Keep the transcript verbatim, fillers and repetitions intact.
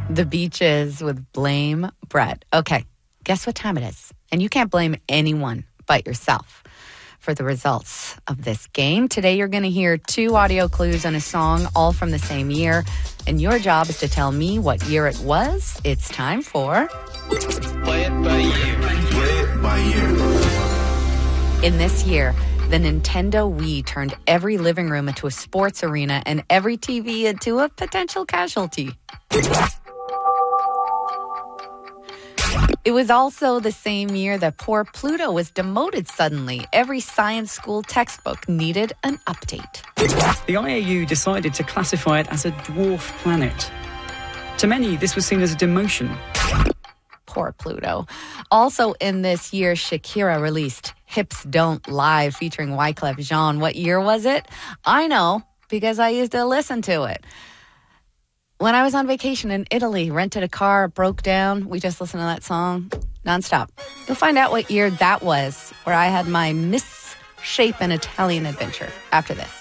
The Beaches with Blame Brett. Okay, guess what time it is? And you can't blame anyone but yourself for the results of this game. Today you're going to hear two audio clues and a song, all from the same year. And your job is to tell me what year it was. It's time for... Play it by ear. Play it by ear. In this year, the Nintendo Wii turned every living room into a sports arena and every T V into a potential casualty. It was also the same year that poor Pluto was demoted suddenly. Every science school textbook needed an update. The I A U decided to classify it as a dwarf planet. To many, this was seen as a demotion. Poor Pluto. Also in this year, Shakira released Hips Don't Lie featuring Wyclef Jean. What year was it? I know because I used to listen to it. When I was on vacation in Italy, rented a car, broke down. We just listened to that song nonstop. You'll find out what year that was, where I had my misshapen Italian adventure after this.